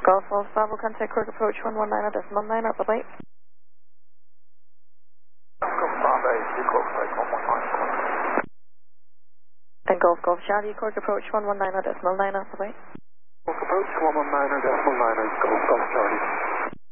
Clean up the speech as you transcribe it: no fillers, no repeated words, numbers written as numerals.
Golf Wolf Bravo, contact Cork approach 119.9 up the light. Golf Bravo, Cork approach 119. And Golf Charlie, Cork approach 119.9 up the light. Cork approach 119.9, Golf Charlie.